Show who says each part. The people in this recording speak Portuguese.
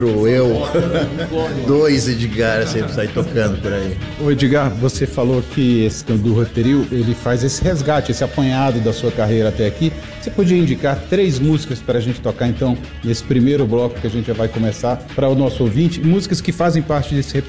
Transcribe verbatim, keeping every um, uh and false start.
Speaker 1: eu, dois Edgar sempre sai tocando por aí.
Speaker 2: Ô Edgar, você falou que esse do Roterio, ele faz esse resgate, esse apanhado da sua carreira até aqui. Você podia indicar três músicas para a gente tocar então nesse primeiro bloco que a gente já vai começar para o nosso ouvinte, músicas que fazem parte desse repertório